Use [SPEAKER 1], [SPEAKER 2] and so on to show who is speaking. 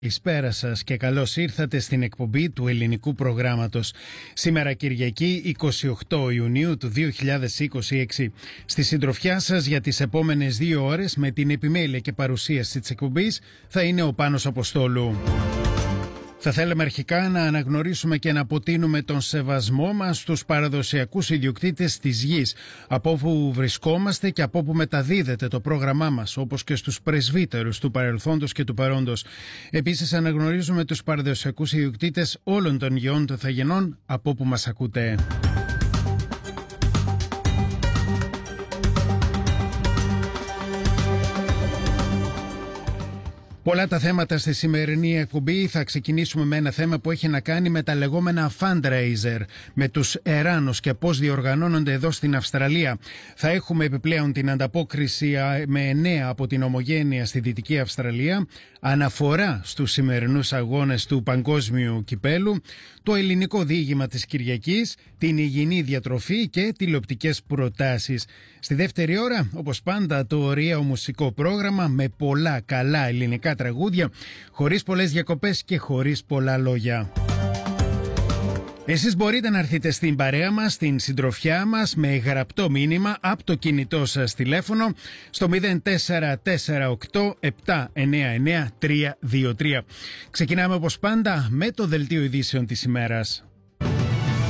[SPEAKER 1] Καλησπέρα σας και καλώς ήρθατε στην εκπομπή του ελληνικού προγράμματος. Σήμερα Κυριακή 28 Ιουνίου του 2026. Στη συντροφιά σας για τις επόμενες 2 ώρες με την επιμέλεια και παρουσίαση της εκπομπής θα είναι ο Πάνος Αποστόλου. Θα θέλαμε αρχικά να αναγνωρίσουμε και να αποτείνουμε τον σεβασμό μας στους παραδοσιακούς ιδιοκτήτες της γης, από όπου βρισκόμαστε και από όπου μεταδίδεται το πρόγραμμά μας, όπως και στους πρεσβύτερους του παρελθόντος και του παρόντος. Επίσης αναγνωρίζουμε τους παραδοσιακούς ιδιοκτήτες όλων των γεών των Θαγενών, από όπου μας ακούτε. Πολλά τα θέματα στη σημερινή εκπομπή. Θα ξεκινήσουμε με ένα θέμα που έχει να κάνει με τα λεγόμενα fundraiser, με τους εράνους και πώς διοργανώνονται εδώ στην Αυστραλία. Θα έχουμε επιπλέον την ανταπόκριση με νέα από την Ομογένεια στη Δυτική Αυστραλία, αναφορά στους σημερινούς αγώνες του Παγκόσμιου Κυπέλου, το ελληνικό διήγημα της Κυριακής, την υγιεινή διατροφή και τηλεοπτικές προτάσεις. Στη δεύτερη ώρα, όπως πάντα, το ωραίο μουσικό πρόγραμμα με πολλά καλά ελληνικά τραγούδια, χωρίς πολλές διακοπές και χωρίς πολλά λόγια. Εσείς μπορείτε να έρθετε στην παρέα μας, στην συντροφιά μας, με γραπτό μήνυμα από το κινητό σας τηλέφωνο στο 0448799323. Ξεκινάμε όπως πάντα με το δελτίο ειδήσεων της ημέρας.